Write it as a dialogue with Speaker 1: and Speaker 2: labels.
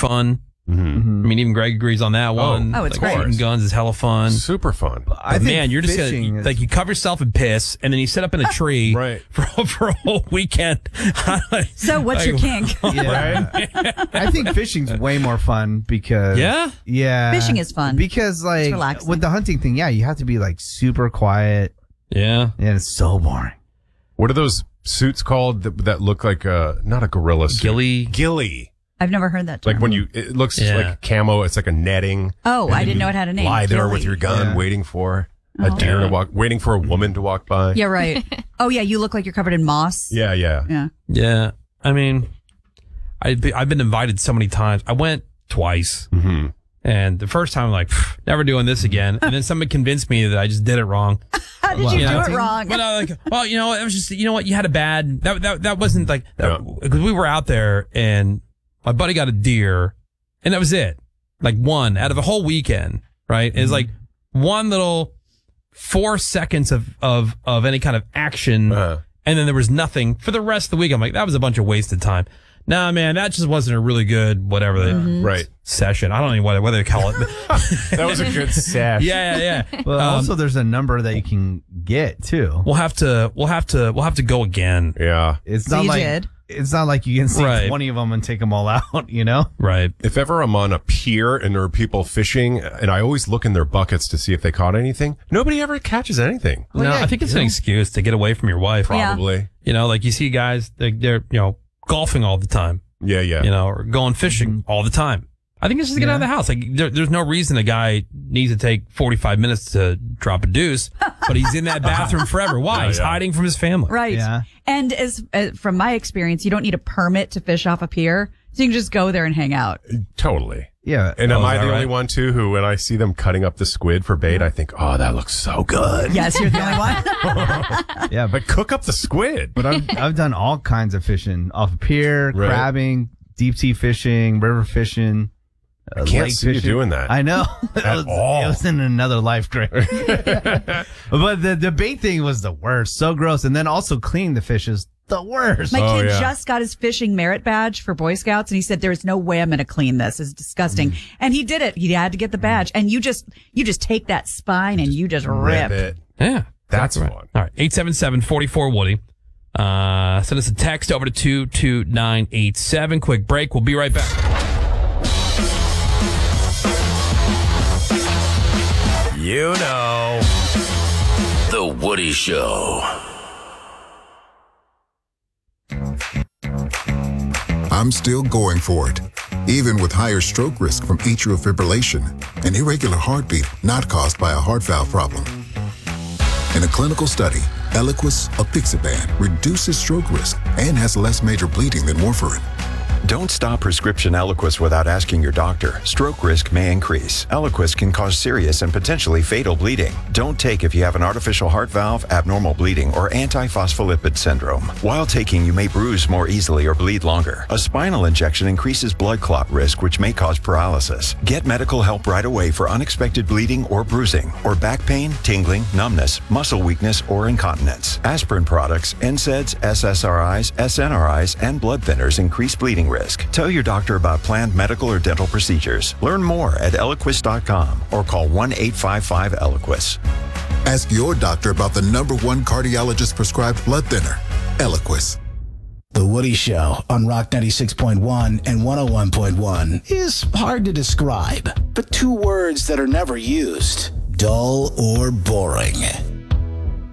Speaker 1: fun.
Speaker 2: Mm-hmm.
Speaker 1: I mean, even Greg agrees on that one.
Speaker 3: Oh, it's
Speaker 1: like,
Speaker 3: great.
Speaker 1: Shooting guns is hella fun.
Speaker 2: Super fun.
Speaker 1: But man, you're just gonna, like, you cover yourself in piss, and then you sit up in a tree
Speaker 2: Right.
Speaker 1: for a whole weekend.
Speaker 3: So what's your kink?
Speaker 4: Yeah. I think fishing's way more fun because yeah,
Speaker 3: Fishing is fun.
Speaker 4: because like
Speaker 3: relaxing.
Speaker 4: with the hunting thing, you have to be like super quiet,
Speaker 1: Yeah.
Speaker 4: and it's so boring.
Speaker 2: What are those suits called that look like not a gorilla suit?
Speaker 1: Ghillie.
Speaker 3: I've never heard that term.
Speaker 2: Like when it looks like camo, it's like a netting.
Speaker 3: Oh,
Speaker 2: and
Speaker 3: I
Speaker 2: then
Speaker 3: didn't know
Speaker 2: you
Speaker 3: it had a name.
Speaker 2: Lie there
Speaker 3: Ghillie.
Speaker 2: with your gun,
Speaker 4: Yeah.
Speaker 2: waiting for a deer to walk, waiting for a woman to walk by.
Speaker 3: Yeah, right. Oh, yeah, you look like you're covered in moss.
Speaker 2: Yeah.
Speaker 3: Yeah.
Speaker 1: Yeah. I mean, I've been invited so many times. I went twice.
Speaker 2: Mm-hmm.
Speaker 1: And the first time, I'm like, never doing this again. And then somebody convinced me that I just did it wrong.
Speaker 3: How did you do it wrong?
Speaker 1: But I like, well, you know, it was just, you know what, you had a bad, that wasn't like, because we were out there and my buddy got a deer and that was it. Like one out of a whole weekend, right? It's like one little 4 seconds of any kind of action. And then there was nothing for the rest of the week. I'm like, that was a bunch of wasted time. Nah, man, that just wasn't a really good
Speaker 2: Right.
Speaker 1: session. I don't know whether to call it.
Speaker 2: That was a good sesh.
Speaker 1: Yeah.
Speaker 4: Well, also there's a number that you can get too.
Speaker 1: We'll have to go again.
Speaker 2: Yeah.
Speaker 4: It's
Speaker 3: So
Speaker 4: not
Speaker 3: you
Speaker 4: like
Speaker 3: did?
Speaker 4: it's not like you can see
Speaker 1: Right.
Speaker 4: 20 of them and take them all out, you know?
Speaker 1: Right.
Speaker 2: If ever I'm on a pier and there are people fishing, and I always look in their buckets to see if they caught anything, nobody ever catches anything.
Speaker 1: No, I think it's an excuse to get away from your wife.
Speaker 2: Probably.
Speaker 1: You know, like you see guys, they're golfing all the time.
Speaker 2: Yeah.
Speaker 1: You know, or going fishing all the time. I think it's just to get out of the house. Like there's no reason a guy needs to take 45 minutes to drop a deuce, but he's in that bathroom forever. Why? He's hiding from his family.
Speaker 3: Right.
Speaker 4: Yeah.
Speaker 3: And as from my experience, you don't need a permit to fish off a pier. So you can just go there and hang out.
Speaker 2: Totally.
Speaker 4: Yeah.
Speaker 2: And am
Speaker 1: is
Speaker 2: I
Speaker 1: that
Speaker 2: the only
Speaker 1: right?
Speaker 2: one too who, when I see them cutting up the squid for bait, I think, oh, that looks so good.
Speaker 3: Yes, you're the only one.
Speaker 4: Yeah,
Speaker 2: But cook up the squid.
Speaker 4: But I've done all kinds of fishing off a pier,
Speaker 2: Right.
Speaker 4: crabbing, deep sea fishing, river fishing.
Speaker 2: I can't
Speaker 4: lake
Speaker 2: see you
Speaker 4: fishing.
Speaker 2: doing that.
Speaker 4: I know.
Speaker 2: At all.
Speaker 4: It was in another life, Greg. But the bait thing was the worst. So gross. And then also cleaning the fish is the worst.
Speaker 3: My
Speaker 2: Oh,
Speaker 3: kid
Speaker 2: yeah.
Speaker 3: just got his fishing merit badge for Boy Scouts, and he said, "There's no way I'm going to clean this. It's disgusting." And he did it. He had to get the badge, and you just take that spine and you just rip.
Speaker 2: it.
Speaker 1: Yeah.
Speaker 2: That's
Speaker 1: Exactly
Speaker 2: fun.
Speaker 1: All right. 877-44-WOODY. Send us a text over to 22987. Quick break. We'll be right back.
Speaker 5: You know. The Woody Show.
Speaker 6: I'm still going for it, even with higher stroke risk from atrial fibrillation, an irregular heartbeat not caused by a heart valve problem. In a clinical study, Eliquis apixaban reduces stroke risk and has less major bleeding than warfarin.
Speaker 7: Don't stop prescription Eliquis without asking your doctor. Stroke risk may increase. Eliquis can cause serious and potentially fatal bleeding. Don't take if you have an artificial heart valve, abnormal bleeding, or antiphospholipid syndrome. While taking, you may bruise more easily or bleed longer. A spinal injection increases blood clot risk, which may cause paralysis. Get medical help right away for unexpected bleeding or bruising, or back pain, tingling, numbness, muscle weakness, or incontinence. Aspirin products, NSAIDs, SSRIs, SNRIs, and blood thinners increase bleeding risk. Tell your doctor about planned medical or dental procedures. Learn more at Eliquis.com or call 1-855-ELIQUIS.
Speaker 6: Ask your doctor about the #1 cardiologist prescribed blood thinner, Eliquis.
Speaker 8: The Woody Show on Rock 96.1 and 101.1 is hard to describe, but two words that are never used: dull or boring.